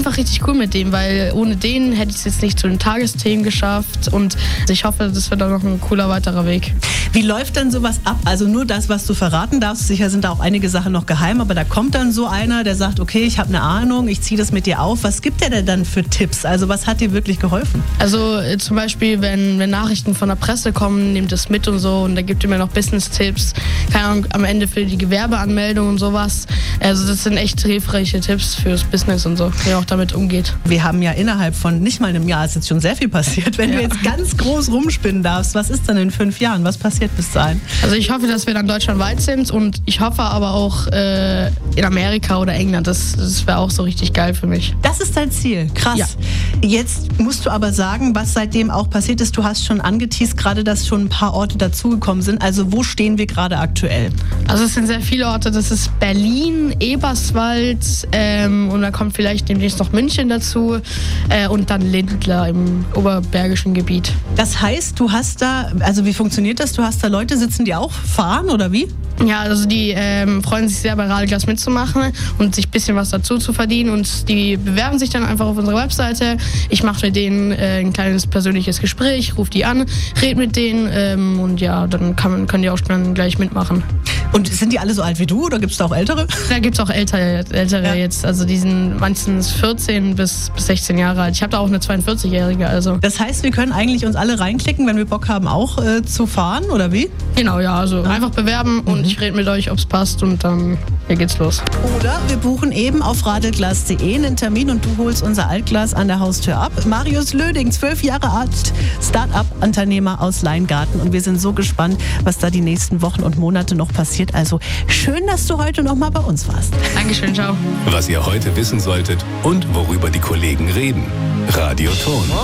einfach richtig cool mit dem, weil ohne den hätte ich es jetzt nicht zu den Tagesthemen geschafft und ich hoffe, das wird auch noch ein cooler weiterer Weg. Wie läuft dann sowas ab? Also nur das, was du verraten darfst, sicher sind da auch einige Sachen noch geheim, aber da kommt dann so einer, der sagt, okay, ich habe eine Ahnung, ich ziehe das mit dir auf. Was gibt der denn dann für Tipps? Also was hat dir wirklich geholfen? Also zum Beispiel, wenn Nachrichten von der Presse kommen, nehmt es mit und so und da gibt ihr mir noch Business-Tipps, keine Ahnung, am Ende für die Gewerbeanmeldung und sowas. Also das sind echt hilfreiche Tipps fürs Business und so, wie ihr auch damit umgeht. Wir haben ja innerhalb von nicht mal einem Jahr, ist jetzt schon sehr viel passiert. Wenn du jetzt ganz groß rumspinnen darfst, was ist dann in 5 Jahren? Was passiert bis dahin? Also ich hoffe, dass wir dann deutschlandweit sind und ich hoffe aber auch in Amerika oder England. Das wäre auch so richtig geil für mich. Das ist dein Ziel. Krass. Ja. Jetzt musst du aber sagen, was seitdem auch passiert ist. Du hast schon angeteast, gerade dass schon ein paar Orte dazugekommen sind. Also wo stehen wir gerade aktuell? Also es sind sehr viele Orte. Das ist Berlin, Eberswald und da kommt vielleicht demnächst noch München dazu und dann Lindlar im oberbergischen Gebiet. Das heißt, du hast da, also wie funktioniert das? Du hast da Leute sitzen, die auch fahren oder wie? Ja, also die freuen sich sehr bei Radeglas mitzumachen und sich ein bisschen was dazu zu verdienen und die bewerben sich dann einfach auf unserer Webseite. Ich mache mit denen ein kleines persönliches Gespräch, rufe die an, rede mit denen und ja, dann können die auch dann gleich mitmachen. Und sind die alle so alt wie du oder gibt es da auch Ältere? Da gibt es auch Ältere jetzt, also die sind meistens 14 bis 16 Jahre alt. Ich habe da auch eine 42-Jährige. Also. Das heißt, wir können eigentlich uns alle reinklicken, wenn wir Bock haben, auch zu fahren oder wie? Genau, ja, also einfach bewerben und ich rede mit euch, ob es passt und dann geht's los. Oder wir buchen eben auf radeglas.de einen Termin und du holst unser Altglas an der Haustür ab. Marius Löding, 12 Jahre alt, Start-up-Unternehmer aus Leingarten und wir sind so gespannt, was da die nächsten Wochen und Monate noch passiert. Also schön, dass du heute noch mal bei uns warst. Dankeschön, ciao. Was ihr heute wissen solltet und worüber die Kollegen reden. Radio Ton.